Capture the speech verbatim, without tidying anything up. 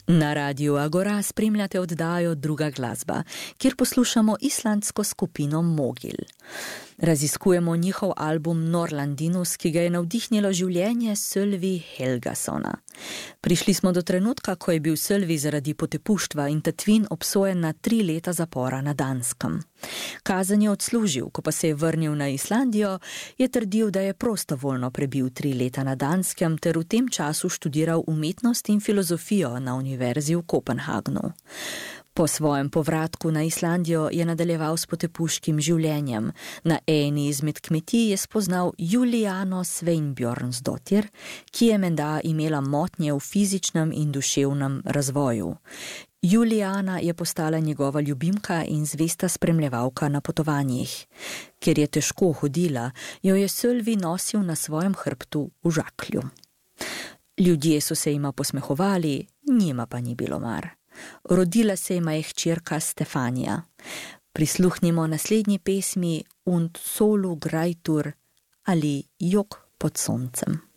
Na Radiu Agora spremljate oddajo Druga glasba, kjer poslušamo islandsko skupino Mogil. Raziskujemo njihov album Norlandinus, ki ga je navdihnilo življenje Sölvi Helgasona. Prišli smo do trenutka, ko je bil Sölvi zaradi potepuštva in tatvin obsojen na tri leta zapora na Danskem. Kazen je odslužil, ko pa se je vrnil na Islandijo, je trdil, da je prostovoljno prebil tri leta na Danskem ter v tem času študiral umetnost in filozofijo na univerzi v Kopenhagnu. Po svojem povratku na Islandijo je nadaljeval s potepuškim življenjem. Na eni izmed kmetij je spoznal Juliano Sveinbjörnsdóttir, ki je menda imela motnje v fizičnem in duševnem razvoju. Juliana je postala njegova ljubimka in zvesta spremljevalka na potovanjih. Ker je težko hodila, jo je Sölvi nosil na svojem hrbtu v žaklju. Ljudje so se jima posmehovali, njima pa ni bilo mar. Rodila se jima je hčerka Stefanija. Prisluhnimo naslednji pesmi Und solu graitur ali Jok pod soncem.